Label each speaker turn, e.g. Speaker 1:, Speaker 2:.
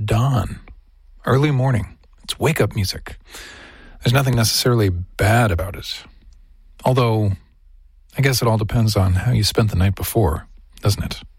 Speaker 1: dawn, early morning. It's wake-up music. There's nothing necessarily bad about it. Although, I guess it all depends on how you spent the night before, doesn't it?